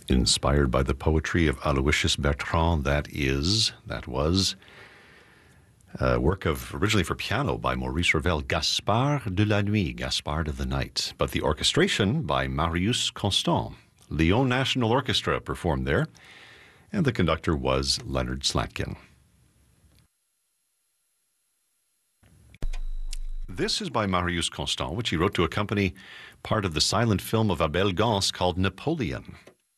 Inspired by the poetry of Aloysius Bertrand, that was a work originally for piano by Maurice Ravel, Gaspard de la Nuit, Gaspard of the Night. But the orchestration by Marius Constant. Lyon National Orchestra performed there, and the conductor was Leonard Slatkin. This is by Marius Constant, which he wrote to accompany part of the silent film of Abel Gance called Napoleon.